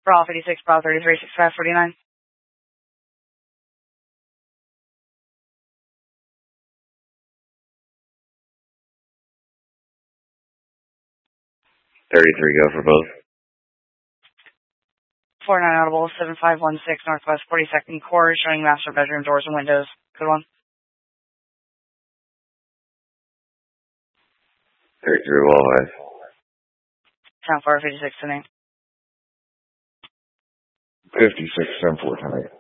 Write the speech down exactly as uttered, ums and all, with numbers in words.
Bravo fifty-six, Bravo thirty-three, sixty-five forty-nine. thirty-three, go for both. four nine audible, seven five one six Northwest forty-second Court, showing master bedroom doors and windows. Good one. thirty-three, Walleye. ten four fifty-six tonight. fifty-six, ten four tonight.